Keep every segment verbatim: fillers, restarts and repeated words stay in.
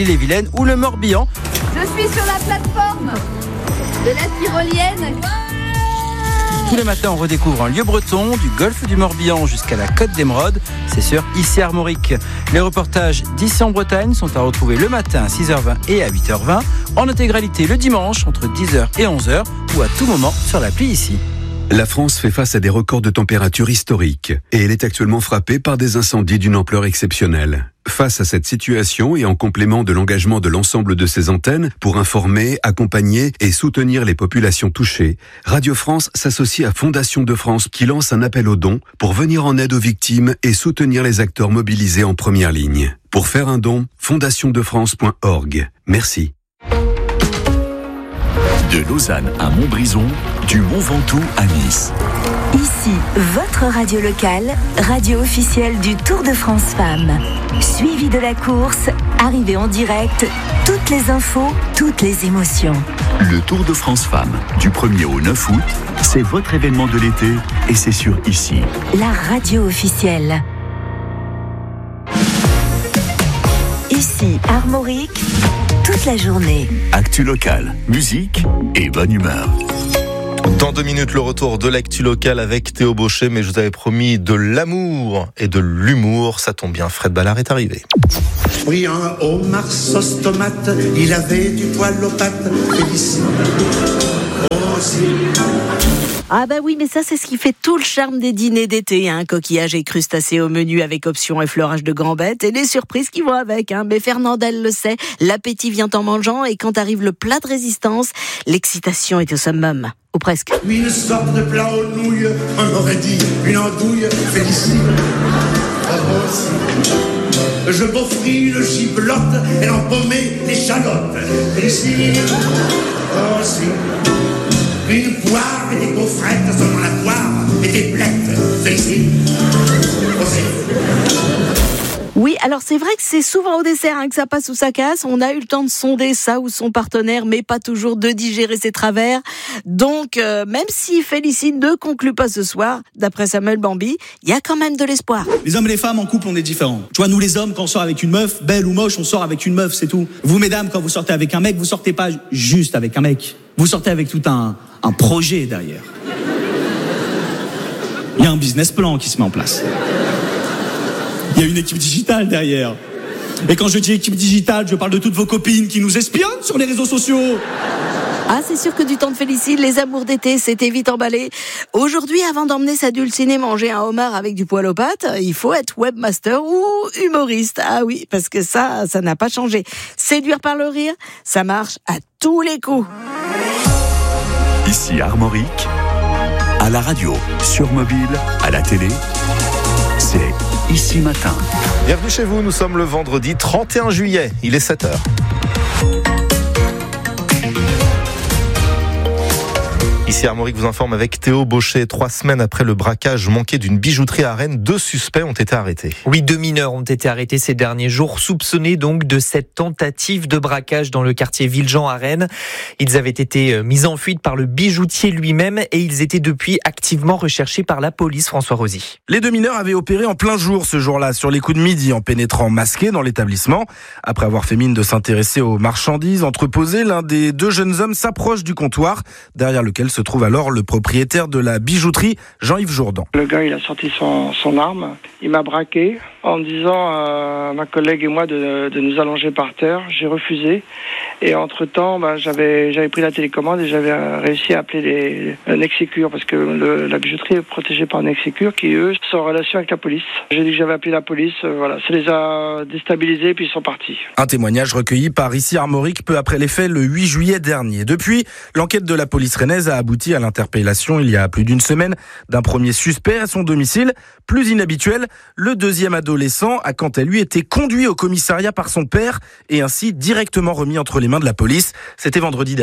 les Vilaines ou le Morbihan. Je suis sur la plateforme de la tyrolienne. Tous les matins, on redécouvre un lieu breton, du golfe du Morbihan jusqu'à la côte d'Émeraude. C'est sur Ici Armorique. Les reportages d'Ici en Bretagne sont à retrouver le matin à six heures vingt et à huit heures vingt, en intégralité le dimanche entre dix heures et onze heures ou à tout moment sur l'appli Ici. La France fait face à des records de température historiques et elle est actuellement frappée par des incendies d'une ampleur exceptionnelle. Face à cette situation et en complément de l'engagement de l'ensemble de ses antennes pour informer, accompagner et soutenir les populations touchées, Radio France s'associe à Fondation de France qui lance un appel aux dons pour venir en aide aux victimes et soutenir les acteurs mobilisés en première ligne. Pour faire un don, fondation de france point org. Merci. De Lausanne à Montbrison, du Mont Ventoux à Nice. Ici, votre radio locale, radio officielle du Tour de France Femmes. Suivi de la course, arrivée en direct, toutes les infos, toutes les émotions. Le Tour de France Femmes, du premier au neuf août, c'est votre événement de l'été et c'est sur Ici. La radio officielle. Ici, Armorique, toute la journée. Actu locale, musique et bonne humeur. Dans deux minutes, le retour de l'actu locale avec Théo Bauchet, mais je vous avais promis de l'amour et de l'humour. Ça tombe bien, Fred Ballard est arrivé. Oui, un homard sauce tomate, il avait du poil aux pattes, Félicine aussi. Ah bah oui, mais ça c'est ce qui fait tout le charme des dîners d'été, hein. Coquillages et crustacés au menu avec option effleurage de gambettes et les surprises qui vont avec, hein. Mais Fernandelle le sait, l'appétit vient en mangeant et quand arrive le plat de résistance, l'excitation est au summum. Ou presque. Oui, une sorte de plat aux nouilles, on aurait dit une andouille, Félicine aussi. Je m'offris une giblotte, elle empaumait l'échalote, Félicine aussi. Une poire et des gaufrettes, seulement la poire et des blettes, Félicine aussi. Oui, alors c'est vrai que c'est souvent au dessert hein, que ça passe ou ça casse. On a eu le temps de sonder ça ou son partenaire, mais pas toujours de digérer ses travers. Donc, euh, même si Félicine ne conclut pas ce soir, d'après Samuel Bambi, il y a quand même de l'espoir. Les hommes et les femmes en couple, on est différents. Tu vois, nous les hommes, quand on sort avec une meuf, belle ou moche, on sort avec une meuf, c'est tout. Vous, mesdames, quand vous sortez avec un mec, vous sortez pas juste avec un mec. Vous sortez avec tout un, un projet derrière. Il y a un business plan qui se met en place. Il y a une équipe digitale derrière. Et quand je dis équipe digitale, je parle de toutes vos copines qui nous espionnent sur les réseaux sociaux. Ah, c'est sûr que du temps de Félicine, les amours d'été, c'était vite emballé. Aujourd'hui, avant d'emmener sa dulcinée manger un homard avec du poil aux pattes, il faut être webmaster ou humoriste. Ah oui, parce que ça, ça n'a pas changé. Séduire par le rire, ça marche à tous les coups. Ici Armorique, à la radio, sur mobile, à la télé, c'est Ici Matin. Bienvenue chez vous, nous sommes le vendredi trente et un juillet, il est sept heures. Ici Armorique vous informe avec Théo Bauchet. Trois semaines après le braquage manqué d'une bijouterie à Rennes, deux suspects ont été arrêtés. Oui, deux mineurs ont été arrêtés ces derniers jours, soupçonnés donc de cette tentative de braquage dans le quartier Villejean à Rennes. Ils avaient été mis en fuite par le bijoutier lui-même et ils étaient depuis activement recherchés par la police, François Rosy. Les deux mineurs avaient opéré en plein jour ce jour-là, sur les coups de midi, en pénétrant masqués dans l'établissement. Après avoir fait mine de s'intéresser aux marchandises entreposées, l'un des deux jeunes hommes s'approche du comptoir, derrière lequel se trouve alors le propriétaire de la bijouterie, Jean-Yves Jourdan. Le gars, il a sorti son, son arme, il m'a braqué en me disant à ma collègue et moi de, de nous allonger par terre. J'ai refusé et entre-temps, bah, j'avais, j'avais pris la télécommande et j'avais réussi à appeler les, le Nexicure parce que le, la bijouterie est protégée par Nexicure qui, eux, sont en relation avec la police. J'ai dit que j'avais appelé la police, euh, voilà, ça les a déstabilisés et puis ils sont partis. Un témoignage recueilli par Ici Armorique peu après les faits le huit juillet dernier. Depuis, l'enquête de la police rennaise a abouti à l'interpellation il y a plus d'une semaine d'un premier suspect à son domicile. Plus inhabituel, le deuxième adolescent a quant à lui été conduit au commissariat par son père et ainsi directement remis entre les mains de la police. C'était vendredi dernier.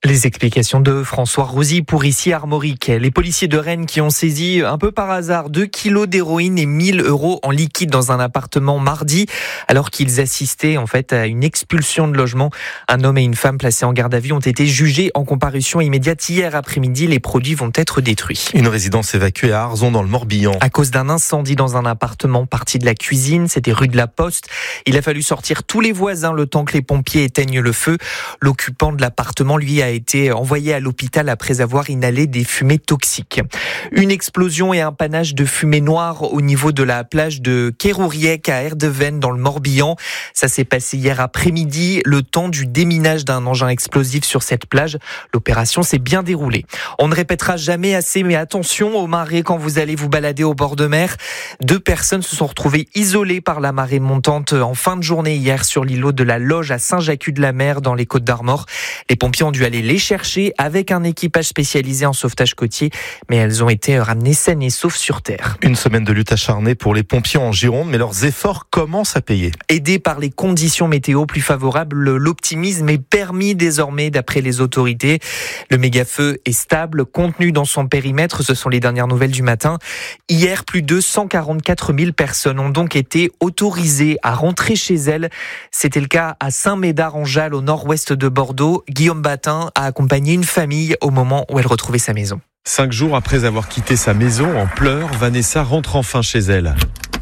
Les explications de François Rosy pour ici Armorique. Les policiers de Rennes qui ont saisi un peu par hasard deux kilos d'héroïne et mille euros en liquide dans un appartement mardi, alors qu'ils assistaient en fait à une expulsion de logement. Un homme et une femme placés en garde à vue ont été jugés en comparution immédiate hier après-midi. Les produits vont être détruits. Une résidence évacuée à Arzon dans le Morbihan. À cause d'un incendie dans un appartement parti de la cuisine, c'était rue de la Poste. Il a fallu sortir tous les voisins le temps que les pompiers éteignent le feu. L'occupant de l'appartement, lui, a été envoyé à l'hôpital après avoir inhalé des fumées toxiques. Une explosion et un panache de fumée noire au niveau de la plage de Kérouriec à Erdeven dans le Morbihan. Ça s'est passé hier après-midi, le temps du déminage d'un engin explosif sur cette plage. L'opération s'est bien déroulée. On ne répétera jamais assez, mais attention aux marées quand vous allez vous balader au bord de mer. Deux personnes se sont retrouvées isolées par la marée montante en fin de journée hier sur l'îlot de la Loge à Saint-Jacques-de-la-Mer dans les Côtes-d'Armor. Les pompiers ont dû aller les chercher avec un équipage spécialisé en sauvetage côtier, mais elles ont été ramenées saines et sauves sur terre. Une semaine de lutte acharnée pour les pompiers en Gironde, mais leurs efforts commencent à payer. Aidés par les conditions météo plus favorables, l'optimisme est permis désormais d'après les autorités. Le méga-feu est stable, contenu dans son périmètre, ce sont les dernières nouvelles du matin. Hier, plus de cent quarante-quatre mille personnes ont donc été autorisées à rentrer chez elles. C'était le cas à Saint-Médard-en-Jalles, au nord-ouest de Bordeaux. Guillaume Batin a accompagné une famille au moment où elle retrouvait sa maison. Cinq jours après avoir quitté sa maison en pleurs, Vanessa rentre enfin chez elle.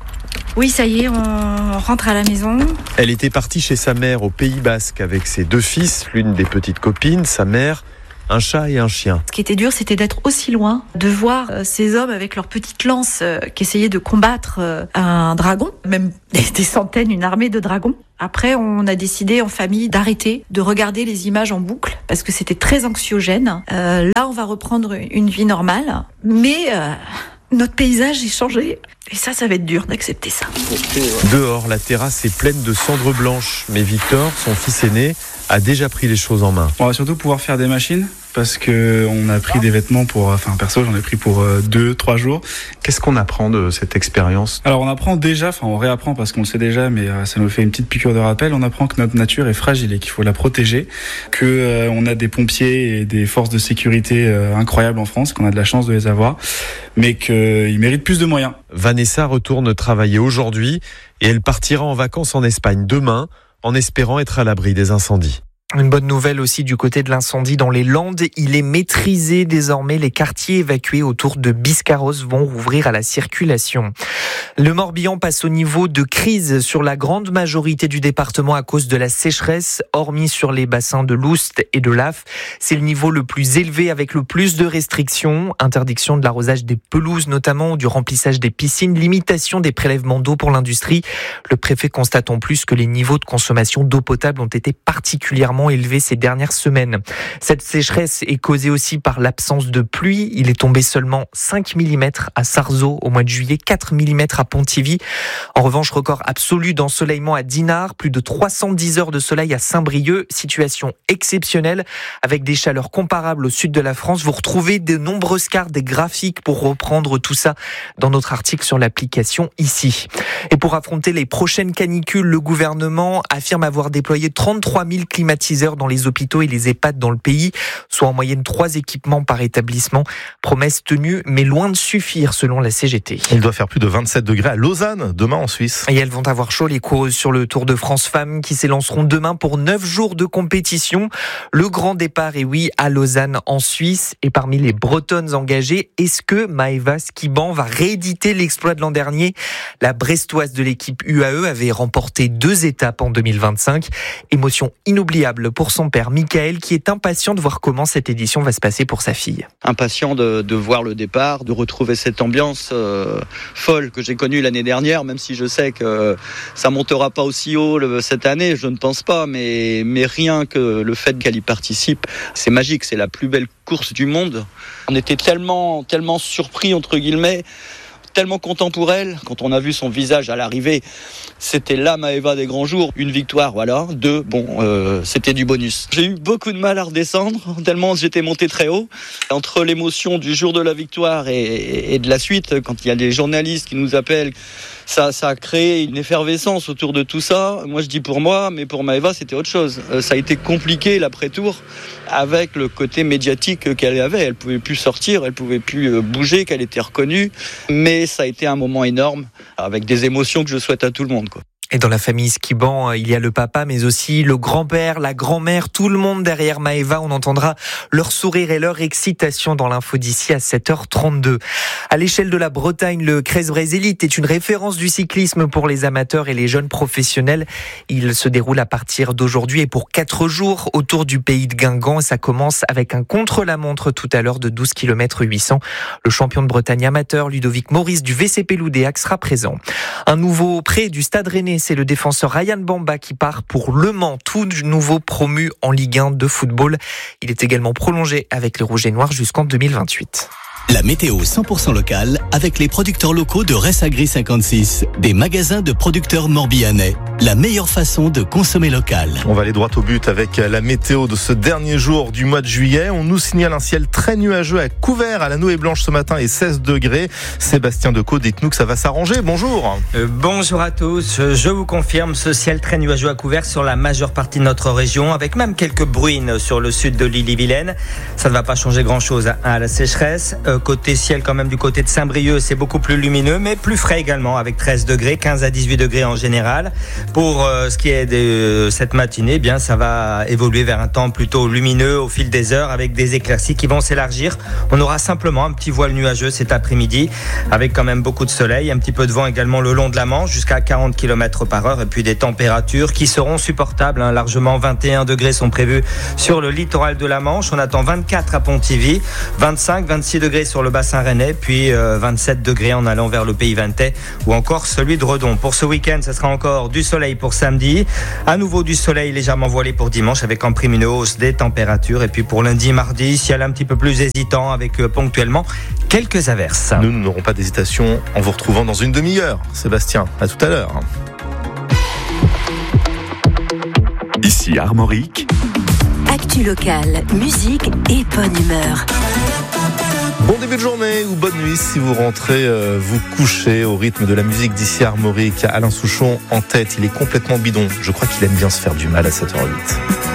Oui, ça y est, on rentre à la maison. Elle était partie chez sa mère au Pays Basque avec ses deux fils, l'une des petites copines, sa mère, un chat et un chien. Ce qui était dur, c'était d'être aussi loin, de voir euh, ces hommes avec leurs petites lances euh, qui essayaient de combattre euh, un dragon, même des centaines, une armée de dragons. Après, on a décidé en famille d'arrêter de regarder les images en boucle parce que c'était très anxiogène. Euh, là, on va reprendre une vie normale, mais euh, notre paysage est changé. Et ça, ça va être dur d'accepter ça. Dehors, la terrasse est pleine de cendres blanches. Mais Victor, son fils aîné, a déjà pris les choses en main. On va surtout pouvoir faire des machines parce que on a pris des vêtements pour, enfin perso, j'en ai pris pour euh, deux, trois jours. Qu'est-ce qu'on apprend de cette expérience ? Alors on apprend déjà, enfin on réapprend parce qu'on le sait déjà, mais euh, ça nous fait une petite piqûre de rappel. On apprend que notre nature est fragile et qu'il faut la protéger, que euh, on a des pompiers et des forces de sécurité euh, incroyables en France, qu'on a de la chance de les avoir, mais qu'ils méritent plus de moyens. Vanessa retourne travailler aujourd'hui et elle partira en vacances en Espagne demain, en espérant être à l'abri des incendies. Une bonne nouvelle aussi du côté de l'incendie dans les Landes. Il est maîtrisé désormais. Les quartiers évacués autour de Biscarrosse vont rouvrir à la circulation. Le Morbihan passe au niveau de crise sur la grande majorité du département à cause de la sécheresse, hormis sur les bassins de l'Oust et de l'Af. C'est le niveau le plus élevé avec le plus de restrictions. Interdiction de l'arrosage des pelouses notamment, du remplissage des piscines, limitation des prélèvements d'eau pour l'industrie. Le préfet constate en plus que les niveaux de consommation d'eau potable ont été particulièrement élevé ces dernières semaines. Cette sécheresse est causée aussi par l'absence de pluie. Il est tombé seulement cinq millimètres à Sarzeau au mois de juillet, quatre millimètres à Pontivy. En revanche, record absolu d'ensoleillement à Dinard, plus de trois cent dix heures de soleil à Saint-Brieuc. Situation exceptionnelle avec des chaleurs comparables au sud de la France. Vous retrouvez de nombreuses cartes, des graphiques pour reprendre tout ça dans notre article sur l'application ici. Et pour affronter les prochaines canicules, le gouvernement affirme avoir déployé trente-trois mille climatiseurs dans les hôpitaux et les EHPAD dans le pays, soit en moyenne trois équipements par établissement. Promesse tenue, mais loin de suffire selon la C G T. Il doit faire plus de vingt-sept degrés à Lausanne, demain en Suisse. Et elles vont avoir chaud, les coureuses sur le Tour de France Femmes qui s'élanceront demain pour neuf jours de compétition. Le grand départ est oui à Lausanne en Suisse. Et parmi les Bretonnes engagées, est-ce que Maëva Skiban va rééditer l'exploit de l'an dernier ? La Brestoise de l'équipe U A E avait remporté deux étapes en deux mille vingt-cinq. Émotion inoubliable pour son père Michael qui est impatient de voir comment cette édition va se passer pour sa fille. Impatient de, de voir le départ, de retrouver cette ambiance euh, folle que j'ai connue l'année dernière, même si je sais que ça montera pas aussi haut le, cette année, je ne pense pas, mais, mais rien que le fait qu'elle y participe, c'est magique, c'est la plus belle course du monde. On était tellement, tellement surpris entre guillemets, tellement content pour elle. Quand on a vu son visage à l'arrivée, c'était la Maëva des grands jours. Une victoire, voilà. Deux, bon, euh, c'était du bonus. J'ai eu beaucoup de mal à redescendre, tellement j'étais monté très haut. Entre l'émotion du jour de la victoire et, et de la suite, quand il y a des journalistes qui nous appellent, ça, ça a créé une effervescence autour de tout ça. Moi, je dis pour moi, mais pour Maëva, c'était autre chose. Euh, ça a été compliqué l'après-tour avec le côté médiatique qu'elle avait. Elle pouvait plus sortir, elle pouvait plus bouger, qu'elle était reconnue. Mais ça a été un moment énorme avec des émotions que je souhaite à tout le monde, quoi. Et dans la famille Skiban, il y a le papa, mais aussi le grand-père, la grand-mère, tout le monde derrière Maëva. On entendra leur sourire et leur excitation dans l'info d'ici à sept heures trente-deux. À l'échelle de la Bretagne, le Crest-Bray Elite est une référence du cyclisme pour les amateurs et les jeunes professionnels. Il se déroule à partir d'aujourd'hui et pour quatre jours autour du pays de Guingamp. Ça commence avec un contre-la-montre tout à l'heure de douze kilomètres huit cents. Le champion de Bretagne amateur, Ludovic Maurice du V C P Loudéac, sera présent. Un nouveau prêt du Stade Rennais, c'est le défenseur Ryan Bamba qui part pour Le Mans, tout nouveau promu en Ligue un de football. Il est également prolongé avec les Rouges et Noirs jusqu'en deux mille vingt-huit. La météo cent pour cent locale avec les producteurs locaux de Ressagri cinquante-six, des magasins de producteurs morbihanais. La meilleure façon de consommer local. On va aller droit au but avec la météo de ce dernier jour du mois de juillet. On nous signale un ciel très nuageux à Couvert, à la Nouée Blanche ce matin et seize degrés. Sébastien Decaux, dites-nous que ça va s'arranger. Bonjour. Euh, bonjour à tous. Je vous confirme ce ciel très nuageux à Couvert sur la majeure partie de notre région, avec même quelques bruines sur le sud de l'Ille-et-Vilaine. Ça ne va pas changer grand-chose à la sécheresse. Euh, Côté ciel quand même du côté de Saint-Brieuc, c'est beaucoup plus lumineux mais plus frais également avec treize degrés, quinze à dix-huit degrés en général. Pour euh, ce qui est de euh, cette matinée, eh bien ça va évoluer vers un temps plutôt lumineux au fil des heures avec des éclaircies qui vont s'élargir. On aura simplement un petit voile nuageux cet après-midi avec quand même beaucoup de soleil, un petit peu de vent également le long de la Manche jusqu'à quarante kilomètres par heure et puis des températures qui seront supportables, hein. Largement vingt et un degrés sont prévus sur le littoral de la Manche. On attend vingt-quatre à Pontivy, vingt-cinq, vingt-six degrés sur le bassin rennais, puis euh, vingt-sept degrés en allant vers le pays ventais ou encore celui de Redon. Pour ce week-end, ce sera encore du soleil pour samedi, à nouveau du soleil légèrement voilé pour dimanche avec en prime une hausse des températures et puis pour lundi, mardi, ciel un petit peu plus hésitant avec euh, ponctuellement quelques averses. Nous n'aurons pas d'hésitation en vous retrouvant dans une demi-heure. Sébastien, à tout à l'heure. Ici Armorique. Actu locale, musique et bonne humeur. Bon début de journée ou bonne nuit si vous rentrez euh, vous coucher au rythme de la musique d'ici Armorique. Alain Souchon en tête, il est complètement bidon. Je crois qu'il aime bien se faire du mal à sept heures huit.